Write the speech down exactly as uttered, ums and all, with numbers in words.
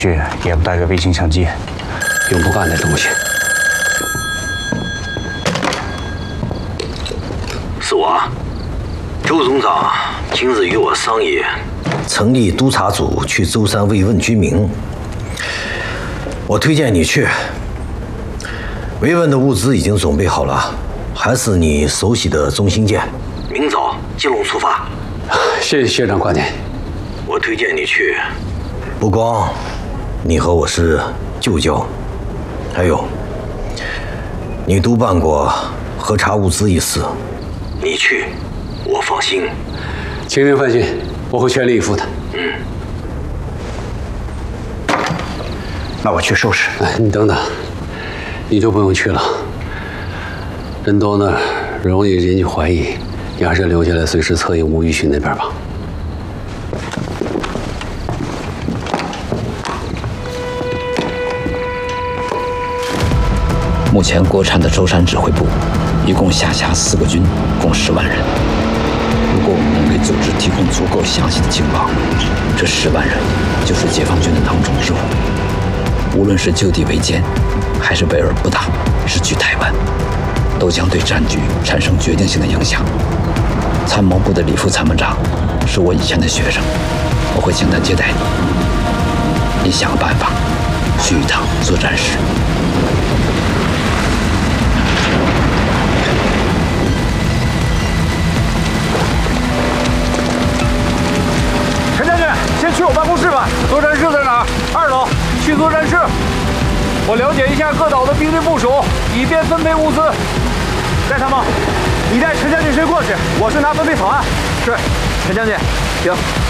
去也不带个卫星相机， 用不干的东西。 是我，周总长今日与我商议，成立督察组去舟山慰问居民。我推荐你去。慰问的物资已经准备好了，还是你熟悉的中心舰。明早基隆出发。 谢谢学长挂念。 我推荐你去，不光你和我是旧交，还有你督办过核查物资一事，你去我放心。 请您放心，我会全力以赴的。 嗯。 那我去收拾。 哎，你等等，你就不用去了。人多那儿容易引起怀疑，你还是留下来随时策应吴玉勋那边吧。 目前国产的舟山指挥部一共下辖四个军，共十万人。如果我们能给组织提供足够详细的情报，这十万人就是解放军的囊中之物。无论是就地围歼，还是围而不打，失去台湾，都将对战局产生决定性的影响。参谋部的李副参谋长是我以前的学生，我会请他接待你。你想个办法去一趟作战室。 陈将军，先去我办公室吧。作战室在哪儿？二楼。去作战室，我了解一下各岛的兵力部署，以便分配物资。戴参谋，你带陈将军先过去，我是拿分配草案。是，陈将军，行。